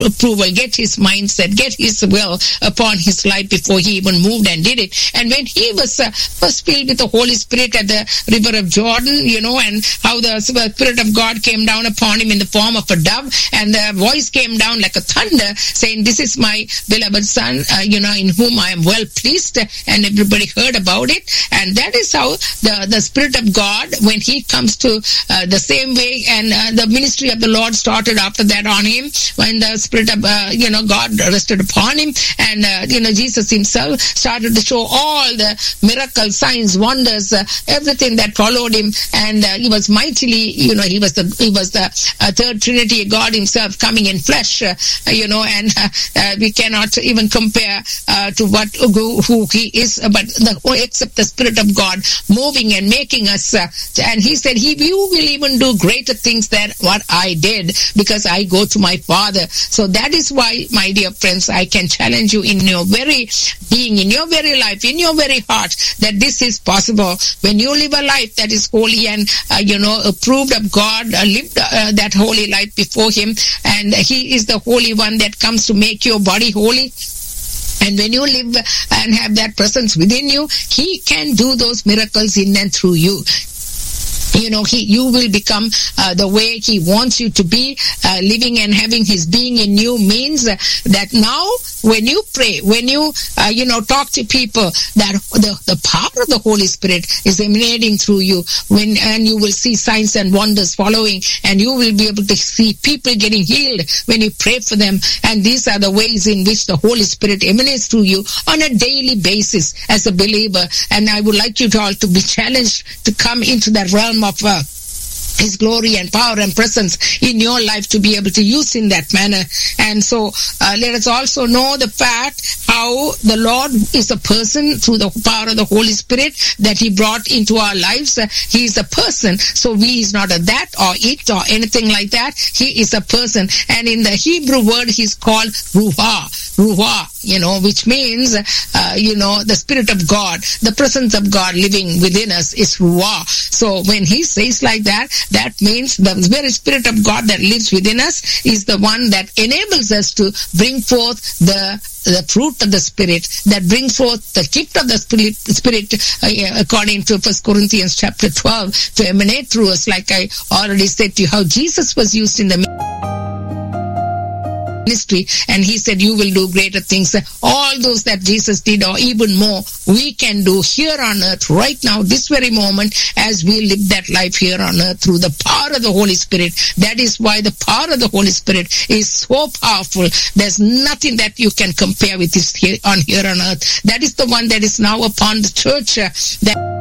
approval, get his mindset, get his will upon his life before he even moved and did it. And when he was filled with the Holy Spirit at the river of Jordan, and how the Spirit of God came down upon him in the form of a dove, and the voice came down like a thunder saying, "This is my beloved son, in whom I am well pleased," and everybody heard about it. And that is how the Spirit of God, when he comes to the same way, and the ministry of the Lord started after that on him, when the Spirit of God rested upon him, and Jesus himself started to show all the miracles, signs, wonders, everything that followed him, and he was mightily, he was the third Trinity, God himself coming in flesh, and we cannot even compare to who he is, but except the Spirit of God moving and making us, and he said, you will even do greater things than what I did, because I go to my Father. So that is why, my dear friends, I can challenge you in your very being, in your very life, in your very heart, that this is possible. When you live a life that is holy and approved of God, live that holy life before him, and he is the Holy One that comes to make your body holy. And when you live and have that presence within you, he can do those miracles in and through you. You will become the way he wants you to be. Living and having his being in you means that now when you pray, when you talk to people, that the power of the Holy Spirit is emanating through you, and you will see signs and wonders following, and you will be able to see people getting healed when you pray for them. And these are the ways in which the Holy Spirit emanates through you on a daily basis as a believer. And I would like you all to be challenged to come into that realm of his glory and power and presence in your life, to be able to use in that manner. And so let us also know the fact how the Lord is a person through the power of the Holy Spirit that he brought into our lives. He is a person. So he is not a that or it or anything like that. He is a person. And in the Hebrew word, he's called Ruah, which means, the Spirit of God, the presence of God living within us is Ruah. So when he says like that, that means the very Spirit of God that lives within us is the one that enables us to bring forth the fruit of the Spirit, that brings forth the gift of the Spirit, according to 1 Corinthians chapter 12, to emanate through us, like I already said to you, how Jesus was used in the ministry, and he said, you will do greater things. All those that Jesus did, or even more, we can do here on earth right now, this very moment, as we live that life here on earth through the power of the Holy Spirit. That is why the power of the Holy Spirit is so powerful. There's nothing that you can compare with this here on earth. That is the one that is now upon the church, that